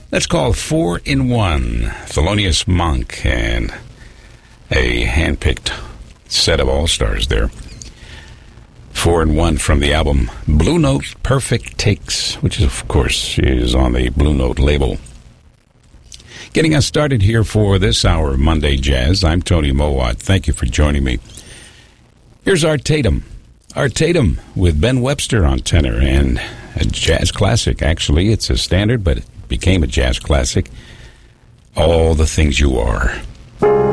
Let's call 4-in-1. Thelonious Monk and a hand-picked set of all-stars there. 4-in-1 from the album Blue Note Perfect Takes, which, of course, is on the Blue Note label. Getting us started here for this hour of Monday Jazz, I'm Tony Mowat. Thank you for joining me. Here's Art Tatum. Art Tatum with Ben Webster on tenor, and a jazz classic. Actually, it's a standard, but it became a jazz classic. All the Things You Are.